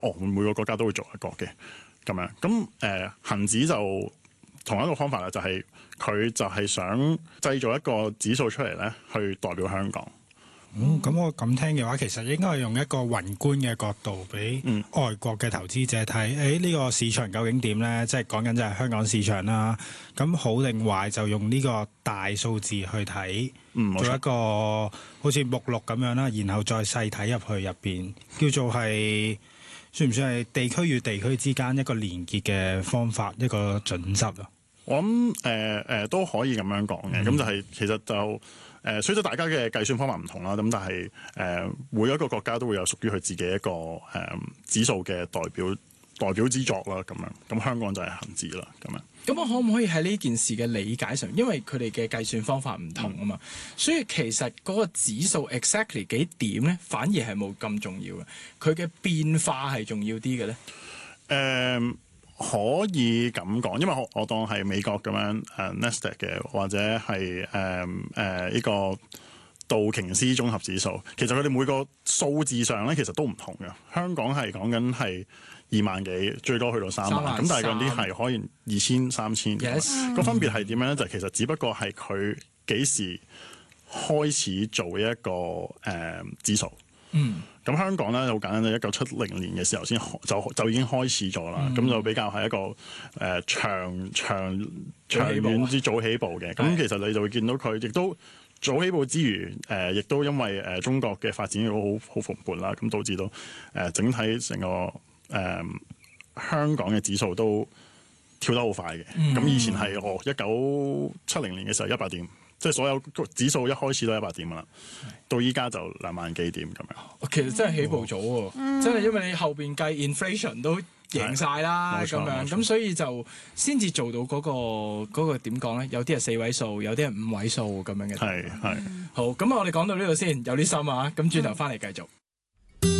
每個國家都會做一個嘅咁樣。咁恒指就同一個方法啦，就係佢就係想製造一個指數出嚟咧，去代表香港。 咁我咁聽嘅話，其實應該係用一個宏觀嘅角度，俾外國嘅投資者睇，呢個市場究竟點呢？即係講緊就係香港市場啦。咁好定壞就用呢個大數字去睇，做一個好似目錄咁樣啦，然後再細睇入去入邊，叫做係算唔算係地區與地區之間一個連結嘅方法，一個準則啊？ 我諗都可以咁樣講嘅，咁就係其實就所以大家嘅計算方法唔同啦，咁但係每一個國家都會有屬於佢自己一個指數嘅代表之作啦，咁樣，咁香港就係恒指啦，咁樣。 咁我可唔可以喺呢件事嘅理解上，因為佢哋嘅計算方法唔同啊嘛，所以其實嗰個指數 exactly 幾點咧，反而係冇咁重要嘅，佢嘅變化係重要啲嘅咧。 可以咁講，因為我當係美國咁樣Nasdaq 嘅，或者係呢個道瓊斯綜合指數，其實佢哋每個數字上咧，其實都唔同嘅。香港係講緊係2萬幾，最多去到3萬，咁但係嗰啲係可以2000、3000。 Yes， 個分別係點樣咧？就其實只不過係佢幾時開始做一個指數。咁香港咧好簡單，就1970年嘅時候先就已經開始咗啦。咁就比較係一個長遠之早起步嘅。咁其實你就會見到佢亦都早起步之餘，亦都因為中國嘅發展好蓬勃啦，咁導致到整體成個香港嘅指數都跳得好快嘅。咁以前係1970年嘅時候100點。即係所有指數一開始都100點啦，到依家就2萬幾點咁樣。 其實真係起步早喎，真係因為你後邊計 inflation 都贏晒啦咁樣，咁所以就先至做到嗰個點講咧？有啲係4位數，有啲係5位數咁樣嘅。 係。 好，咁我哋講到呢度先，有啲心啊，咁轉頭翻嚟繼續。